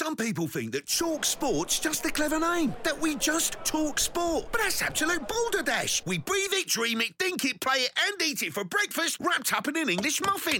Some people think that Talk Sport's just a clever name, that we just talk sport. But that's absolute balderdash. We breathe it, dream it, think it, play it and eat it for breakfast, wrapped up in an English muffin.